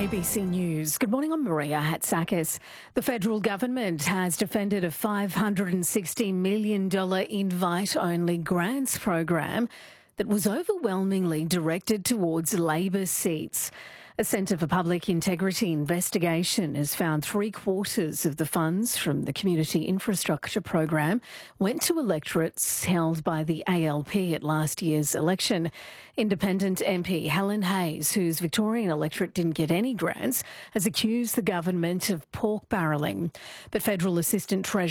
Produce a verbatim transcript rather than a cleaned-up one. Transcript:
A B C News. Good morning, I'm Maria Hatzakis. The federal government has defended a five hundred sixty million dollars invite-only grants program that was overwhelmingly directed towards Labor seats. A Centre for Public Integrity investigation has found three quarters of the funds from the Community Infrastructure Program went to electorates held by the A L P at last year's election. Independent M P Helen Hayes, whose Victorian electorate didn't get any grants, has accused the government of pork barrelling. But Federal Assistant Treasurer